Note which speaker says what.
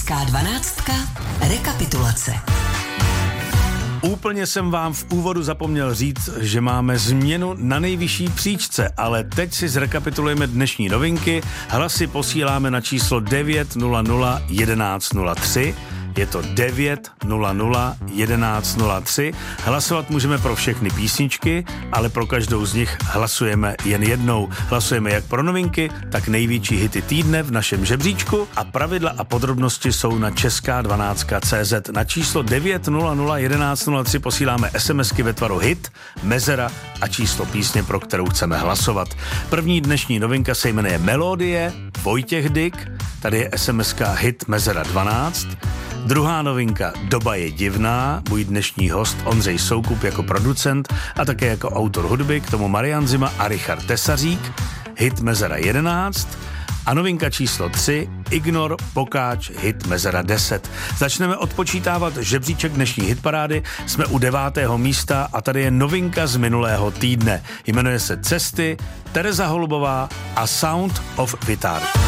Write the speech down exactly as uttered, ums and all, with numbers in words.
Speaker 1: Česká dvanáctka. Rekapitulace.
Speaker 2: Úplně jsem vám v úvodu zapomněl říct, že máme změnu na nejvyšší příčce, ale teď si zrekapitulujeme dnešní novinky. Hlasy posíláme na číslo devět nula nula jedenáct nula tři. Je to devět nula nula jedenáct nula tři. Hlasovat můžeme pro všechny písničky, ale pro každou z nich hlasujeme jen jednou. Hlasujeme jak pro novinky, tak největší hity týdne v našem žebříčku a pravidla a podrobnosti jsou na česká dvanáctka tečka cé zet. Na číslo devět nula nula jedenáct nula tři posíláme SMSky ve tvaru hit, mezera a číslo písně, pro kterou chceme hlasovat. První dnešní novinka se jmenuje Melodie, Vojtěch Dyk, tady je SMSka hit mezera dvanáct. Druhá novinka Doba je divná, můj dnešní host Ondřej Soukup jako producent a také jako autor hudby, k tomu Marian Zima a Richard Tesařík, hit mezera jedenáct. A novinka číslo tři, Ignor, Pokáč, hit mezera deset. Začneme odpočítávat žebříček dnešní hitparády, jsme u devátého místa a tady je novinka z minulého týdne. Jmenuje se Cesty, Tereza Holubová a Sound of Guitar.